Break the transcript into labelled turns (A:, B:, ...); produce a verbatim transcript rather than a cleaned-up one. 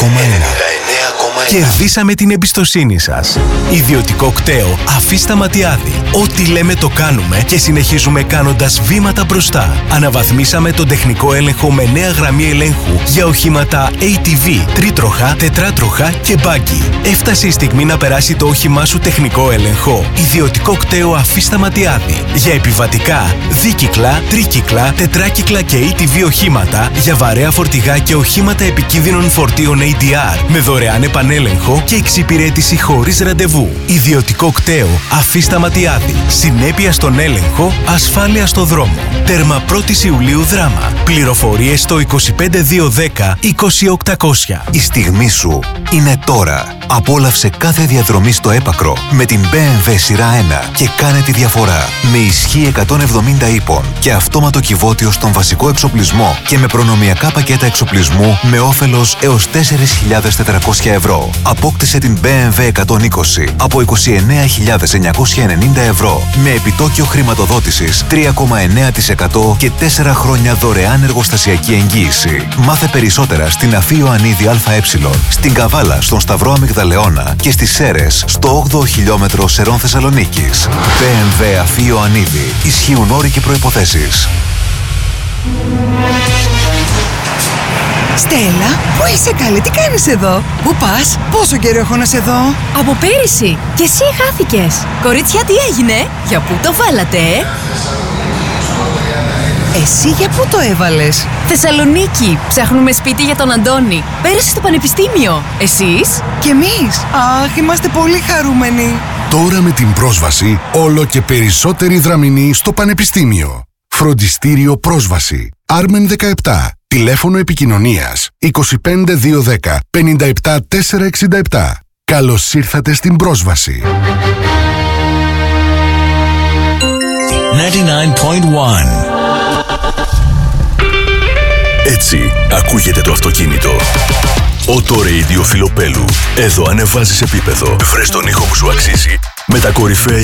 A: κόμμα ένα. Κερδίσαμε την εμπιστοσύνη σας. Ιδιωτικό κταίο Αφή Σταματιάδη. Ό,τι λέμε το κάνουμε και συνεχίζουμε κάνοντας βήματα μπροστά. Αναβαθμίσαμε τον τεχνικό έλεγχο με νέα γραμμή ελέγχου για οχήματα έι τι βι, τρίτροχα, τετράτροχα και μπάγκι. Έφτασε η στιγμή να περάσει το όχημά σου τεχνικό έλεγχο. Ιδιωτικό κταίο Αφή Σταματιάδη. Για επιβατικά, δίκυκλα, τρίκυκλα, τετράκυκλα και έι τι βι οχήματα, για βαρέα φορτηγά και οχήματα επικίνδυνων φορτίων έι ντι αρ με δωρεάν επανέλεγχο και εξυπηρέτηση χωρίς ραντεβού. Ιδιωτικό κταίο Αφή Σταματιάδη. Συνέπεια στον έλεγχο, ασφάλεια στο δρόμο. Τέρμα πρώτη Ιουλίου Δράμα. Πληροφορίες στο είκοσι πέντε δύο δέκα είκοσι οκτακόσια.
B: Η στιγμή σου είναι τώρα. Απόλαυσε κάθε διαδρομή στο έπακρο με την μπι εμ ντάμπλιου σειρά ένα και κάνε τη διαφορά. Με ισχύ εκατόν εβδομήντα ύπων και αυτόματο κυβότιο στον βασικό εξοπλισμό και με προνομιακά πακέτα εξοπλισμού με όφελος έως τέσσερις χιλιάδες τετρακόσια ευρώ. Απόκτησε την μπι εμ ντάμπλιου εκατόν είκοσι από είκοσι εννέα χιλιάδες εννιακόσια ενενήντα ευρώ με επιτόκιο χρηματοδότησης τρία κόμμα εννέα τοις εκατό και τέσσερα χρόνια δωρεάν εργοστασιακή εγγύηση. Μάθε περισσότερα στην Αφή Ιωαννίδη ΑΕ, στην Καβάλα, στον Σταυρό Αμυγδαλεώνα και στις Σέρρες, στο όγδοο χιλιόμετρο Σερών Θεσσαλονίκης. μπι εμ ντάμπλιου Αφή Ιωαννίδη. Ισχύουν όροι και προϋποθέσεις.
C: Στέλλα, πού είσαι καλή, τι κάνεις εδώ? Πού πας, πόσο καιρό έχω να σε δω?
D: Από πέρυσι, και εσύ χάθηκες. Κορίτσια, τι έγινε, για πού το βάλατε, ε?
C: Εσύ για πού το έβαλες?
D: Θεσσαλονίκη, ψάχνουμε σπίτι για τον Αντώνη. Πέρασε στο πανεπιστήμιο. Εσείς?
C: Κι εμείς. Αχ, είμαστε πολύ χαρούμενοι.
E: Τώρα με την πρόσβαση, όλο και περισσότεροι δραμηνοί στο πανεπιστήμιο. Φροντιστήριο Πρόσβαση. Άρμεν δεκαεπτά. Τηλέφωνο επικοινωνίας είκοσι πέντε δύο δέκα πενήντα επτά τετρακόσια εξήντα επτά. Καλώς ήρθατε στην Πρόσβαση.
F: ενενήντα εννέα κόμμα ένα. Έτσι ακούγεται το αυτοκίνητο. Auto Radio Φιλοπέλου. Εδώ ανεβάζεις επίπεδο. Βρες τον ήχο που σου αξίζει με τα κορυφαία